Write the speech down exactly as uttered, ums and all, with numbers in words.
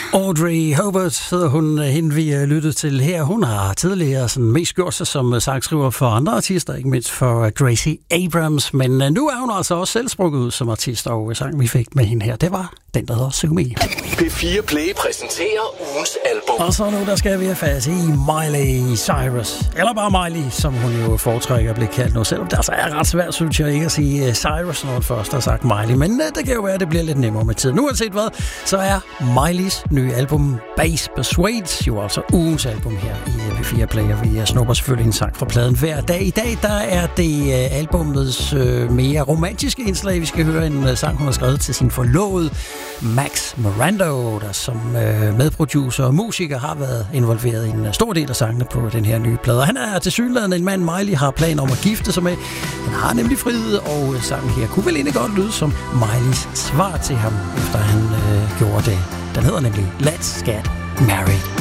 Audrey Hobart hedder hun, hende vi lyttede til her. Hun har tidligere sådan mest gjort sig som sangskriver for andre artister, ikke mindst for Gracie Abrams, men nu er hun altså også selv sprukket ud som artist, og sang vi fik med hende her, det var den, der hedder Sue Me. P fire Play præsenterer ugens album. Og så nu, der skal vi have fat i Miley Cyrus, eller bare Miley, som hun jo foretrækker at blive kaldt nu, selvom det altså er ret svært, synes jeg, ikke at sige Cyrus, når hun først har sagt Miley, men det kan jo være, at det bliver lidt nemmere med tiden. Uanset hvad, så er Miley's nye album Bass Persuades jo altså ugens album her i P fire Play, og vi snupper selvfølgelig en sang fra pladen hver dag. I dag, der er det albumets øh, mere romantiske indslag. Vi skal høre en øh, sang, hun har skrevet til sin forlovede Max Mirando, der som øh, medproducer og musiker har været involveret i en stor del af sangene på den her nye plade. Han er tilsyneladende en mand, Miley har planer om at gifte sig med. Han har nemlig frihed, og øh, sangen her kunne vel egentlig godt lyde som Mileys svar til ham, efter han øh, gjorde det. Den hedder nemlig Let's Get Married.